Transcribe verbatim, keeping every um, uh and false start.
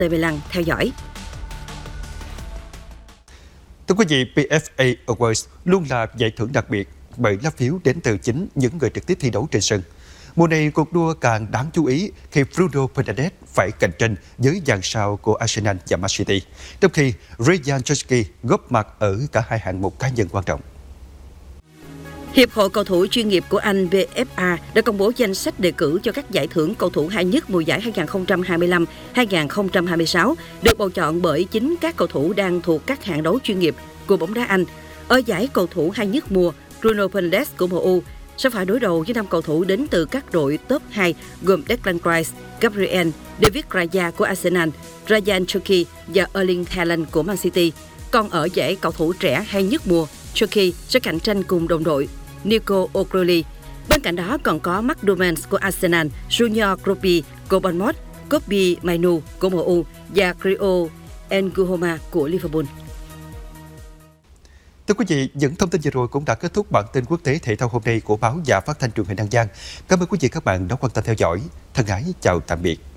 tê Milan theo dõi. Thưa quý vị, pê ép a Awards luôn là giải thưởng đặc biệt bởi lá phiếu đến từ chính những người trực tiếp thi đấu trên sân. Mùa này, cuộc đua càng đáng chú ý khi Bruno Fernandes phải cạnh tranh với dàn sao của Arsenal và Man City, trong khi Ryan Cherki góp mặt ở cả hai hạng mục cá nhân quan trọng. Hiệp hội cầu thủ chuyên nghiệp của Anh vê ép a đã công bố danh sách đề cử cho các giải thưởng cầu thủ hay nhất mùa giải hai nghìn không trăm hai mươi lăm hai nghìn không trăm hai mươi sáu, được bầu chọn bởi chính các cầu thủ đang thuộc các hạng đấu chuyên nghiệp của bóng đá Anh. Ở giải cầu thủ hay nhất mùa, Bruno Fernandes của em u sẽ phải đối đầu với năm cầu thủ đến từ các đội top hai gồm Declan Rice, Gabriel, David Raya của Arsenal, Ryan Cherki và Erling Haaland của Man City. Còn ở giải cầu thủ trẻ hay nhất mùa, Cherki sẽ cạnh tranh cùng đồng đội Nico O'Grady. Bên cạnh đó còn có Marc Dumans của Arsenal, Junior Gropi của Bournemouth, Kobbie Mainoo của em u và Crio Nguoma của Liverpool. Thưa quý vị, những thông tin vừa rồi cũng đã kết thúc bản tin quốc tế thể thao hôm nay của báo Và Phát thanh Truyền hình An Giang. Cảm ơn quý vị các bạn đã quan tâm theo dõi. Thân ái chào tạm biệt.